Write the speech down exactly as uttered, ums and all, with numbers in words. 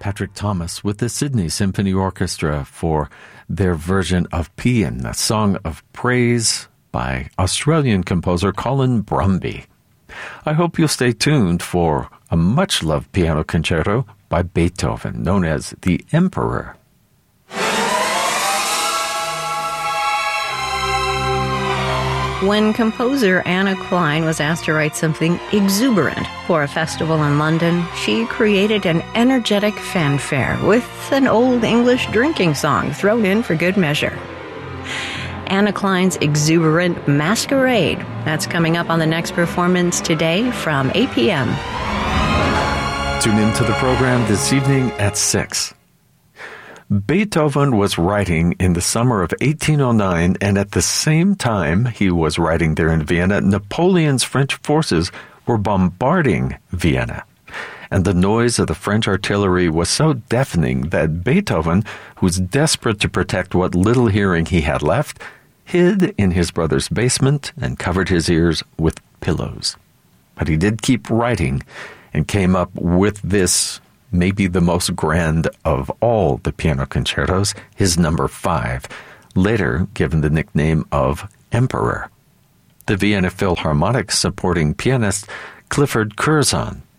Patrick Thomas with the Sydney Symphony Orchestra for their version of Pian, a song of praise by Australian composer Colin Brumby. I hope you'll stay tuned for a much-loved piano concerto by Beethoven, known as the Emperor. When composer Anna Klein was asked to write something exuberant for a festival in London, she created an energetic fanfare with an old English drinking song thrown in for good measure. Anna Klein's exuberant Masquerade. That's coming up on the next performance today from eight p.m. Tune in to the program this evening at six. Beethoven was writing in the summer of eighteen oh nine, and at the same time he was writing there in Vienna, Napoleon's French forces were bombarding Vienna. And the noise of the French artillery was so deafening that Beethoven, who was desperate to protect what little hearing he had left, hid in his brother's basement and covered his ears with pillows. But he did keep writing and came up with this, maybe the most grand of all the piano concertos, his number five, later given the nickname of Emperor. The Vienna Philharmonic supporting pianist Clifford Curzon